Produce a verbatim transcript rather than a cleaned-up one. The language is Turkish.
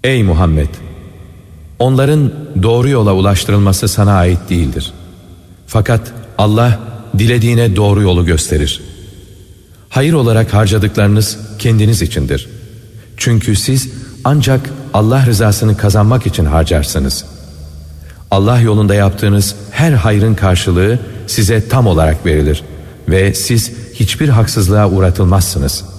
Ey Muhammed! Onların doğru yola ulaştırılması sana ait değildir. Fakat Allah dilediğine doğru yolu gösterir. Hayır olarak harcadıklarınız kendiniz içindir. Çünkü siz ancak Allah rızasını kazanmak için harcarsınız. Allah yolunda yaptığınız her hayrın karşılığı size tam olarak verilir ve siz hiçbir haksızlığa uğratılmazsınız.